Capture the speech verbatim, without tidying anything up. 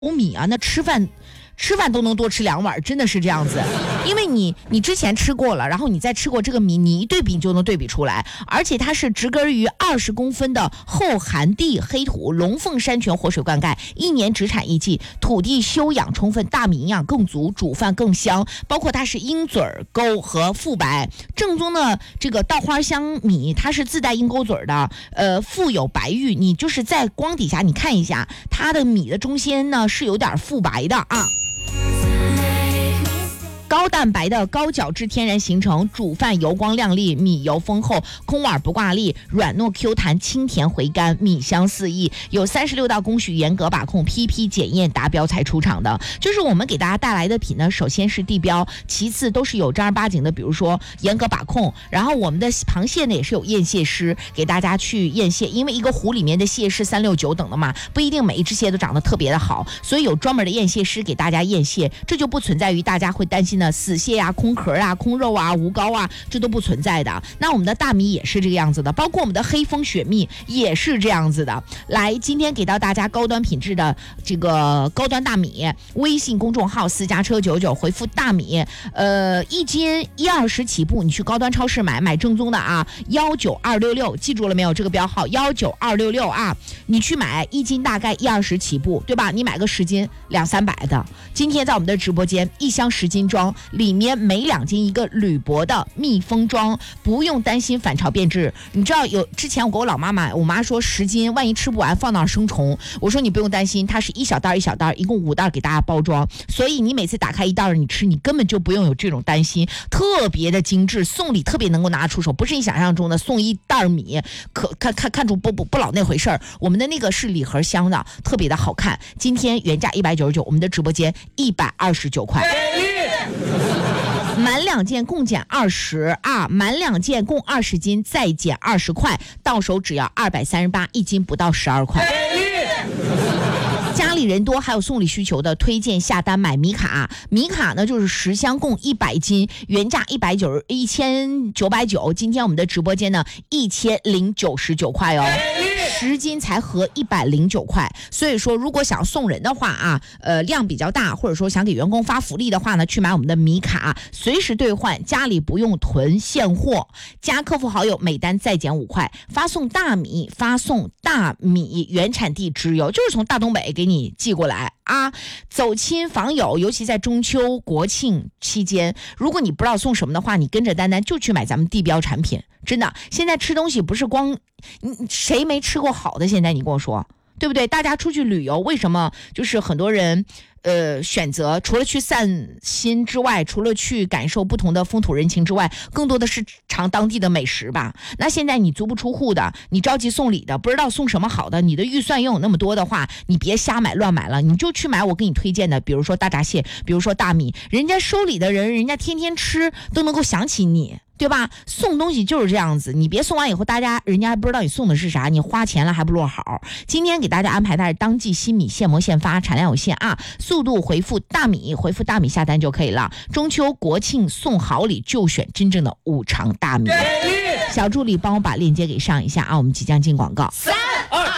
米啊，那吃饭吃饭都能多吃两碗，真的是这样子。因为你你之前吃过了，然后你再吃过这个米，你一对比就能对比出来。而且它是植根于二十公分的后寒地黑土，龙凤山泉活水灌溉，一年只产一季，土地休养充分，大米营养更足，煮饭更香。包括它是鹰嘴沟和富白，正宗的这个稻花香米，它是自带鹰钩嘴的，呃，富有白玉。你就是在光底下你看一下，它的米的中间呢是有点富白的啊。高蛋白的高角质天然形成，煮饭油光亮丽，米油丰厚，空碗不挂粒，软糯 Q 弹，清甜回甘，米香四溢，有三十六道工序严格把控，批批检验达标才出厂的。就是我们给大家带来的品呢，首先是地标，其次都是有正儿八经的，比如说严格把控。然后我们的螃蟹呢也是有验蟹师给大家去验蟹，因为一个湖里面的蟹是三六九等的嘛，不一定每一只蟹都长得特别的好，所以有专门的验蟹师给大家验蟹，这就不存在于大家会担心的死蟹啊、空壳啊、空肉啊、无膏啊，这都不存在的。那我们的大米也是这个样子的，包括我们的黑蜂雪蜜也是这样子的。来，今天给到大家高端品质的这个高端大米，微信公众号私家车九九回复大米，呃，一斤一二十起步，你去高端超市买买正宗的啊，幺九二六六，记住了没有？这个标号幺九二六六啊，你去买一斤大概一二十起步，对吧？你买个十斤两三百的。今天在我们的直播间，一箱十斤装，里面每两斤一个铝箔的密封装，不用担心反潮变质。你知道有之前我给我老妈买，我妈说十斤万一吃不完放那儿生虫，我说你不用担心，它是一小袋一小袋，一共五袋给大家包装，所以你每次打开一袋你吃，你根本就不用有这种担心，特别的精致，送礼特别能够拿出手，不是你想象中的送一袋米可看看看出不不不老那回事儿。我们的那个是礼盒箱的，特别的好看。今天原价一百九十九，我们的直播间一百二十九块。满两件共减二十啊，满两件共二十斤再减二十块，到手只要二百三十八，一斤不到十二块。家里人多还有送礼需求的，推荐下单买米卡。米卡呢就是十箱共一百斤，原价一百九十一千九百九，今天我们的直播间呢一千零九十九块哦。十斤才合一百零九块，所以说如果想送人的话啊，呃量比较大，或者说想给员工发福利的话呢，去买我们的米卡，随时兑换，家里不用囤现货，加客服好友每单再减五块，发送大米，发送大米原产地直邮，就是从大东北给你寄过来啊。走亲访友，尤其在中秋国庆期间，如果你不知道送什么的话，你跟着丹丹就去买咱们地标产品。真的，现在吃东西不是光你谁没吃过好的，现在你跟我说对不对？大家出去旅游，为什么就是很多人呃选择除了去散心之外，除了去感受不同的风土人情之外，更多的是尝当地的美食吧。那现在你足不出户的，你着急送礼的，不知道送什么好的，你的预算又有那么多的话，你别瞎买乱买了，你就去买我给你推荐的，比如说大闸蟹，比如说大米，人家收礼的人，人家天天吃都能够想起你，对吧？送东西就是这样子，你别送完以后大家人家还不知道你送的是啥，你花钱了还不落好。今天给大家安排的是当季新米，现磨现发，产量有限啊，速度回复大米，回复大米下单就可以了。中秋国庆送好礼就选真正的五常大米。小助理帮我把链接给上一下啊，我们即将进广告。 三二